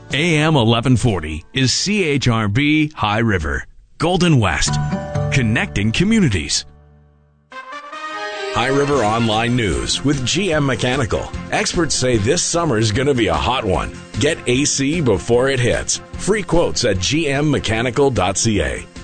AM 1140 is CHRB High River, Golden West, connecting communities. High River Online News with GM Mechanical. Experts say this summer is going to be a hot one. Get AC before it hits. Free quotes at gmmechanical.ca.